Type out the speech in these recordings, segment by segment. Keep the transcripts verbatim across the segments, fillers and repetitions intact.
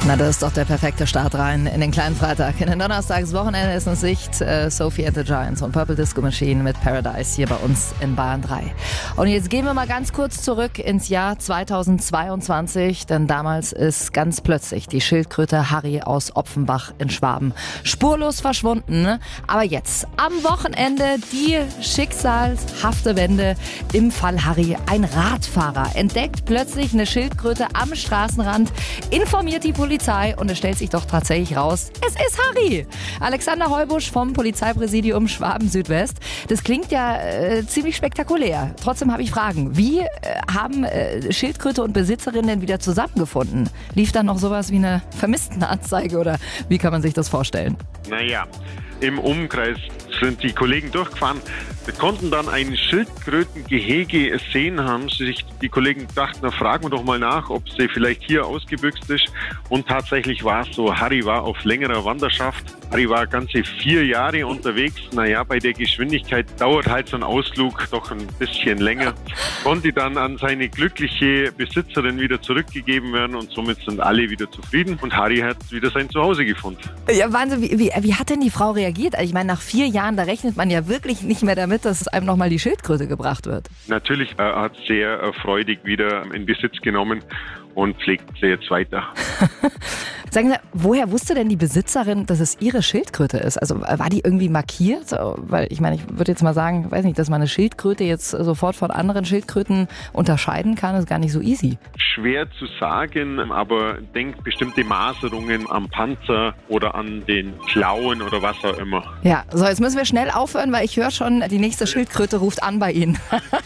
Na, das ist doch der perfekte Start rein in den kleinen Freitag. In den Donnerstagswochenende ist in Sicht äh, Sophie and the Giants und Purple Disco Machine mit Paradise hier bei uns in Bayern drei. Und jetzt gehen wir mal ganz kurz zurück ins Jahr zweitausendzweiundzwanzig, denn damals ist ganz plötzlich die Schildkröte Harry aus Opfenbach in Schwaben spurlos verschwunden. Aber jetzt, am Wochenende, die schicksalshafte Wende im Fall Harry. Ein Radfahrer entdeckt plötzlich eine Schildkröte am Straßenrand, informiert die Polizei und es stellt sich doch tatsächlich raus, es ist Harry. Alexander Heubusch vom Polizeipräsidium Schwaben-Südwest. Das klingt ja äh, ziemlich spektakulär. Trotzdem habe ich Fragen. Wie äh, haben äh, Schildkröte und Besitzerin denn wieder zusammengefunden? Lief dann noch sowas wie eine Vermisstenanzeige oder wie kann man sich das vorstellen? Naja, im Umkreis sind die Kollegen durchgefahren. Wir konnten dann ein Schildkrötengehege sehen, haben sich die Kollegen gedacht, na fragen wir doch mal nach, ob sie vielleicht hier ausgebüxt ist. Und tatsächlich war es so, Harry war auf längerer Wanderschaft. Harry war ganze vier Jahre unterwegs. Naja, bei der Geschwindigkeit dauert halt so ein Ausflug doch ein bisschen länger. Konnte dann an seine glückliche Besitzerin wieder zurückgegeben werden und somit sind alle wieder zufrieden. Und Harry hat wieder sein Zuhause gefunden. Ja, Wahnsinn, wie, wie, wie hat denn die Frau reagiert? Ich meine, nach vier Jahren, da rechnet man ja wirklich nicht mehr damit, dass einem nochmal die Schildkröte gebracht wird. Natürlich äh, hat sehr äh, freudig wieder in Besitz genommen und pflegt sie jetzt weiter. Sagen Sie, woher wusste denn die Besitzerin, dass es ihre Schildkröte ist? Also war die irgendwie markiert? Weil ich meine, ich würde jetzt mal sagen, weiß nicht, dass man eine Schildkröte jetzt sofort von anderen Schildkröten unterscheiden kann, ist gar nicht so easy. Schwer zu sagen, aber denkt bestimmte Maserungen am Panzer oder an den Klauen oder was auch immer. Ja, so jetzt müssen wir schnell aufhören, weil ich höre schon, die nächste Schildkröte ruft an bei Ihnen.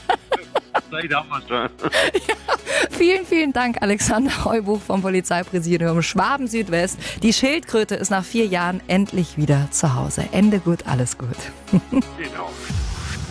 Zeit haben wir schon. Ja, vielen, vielen Dank, Alexander Heubuch vom Polizeipräsidium Schwaben-Südwest. Die Schildkröte ist nach vier Jahren endlich wieder zu Hause. Ende gut, alles gut. Genau.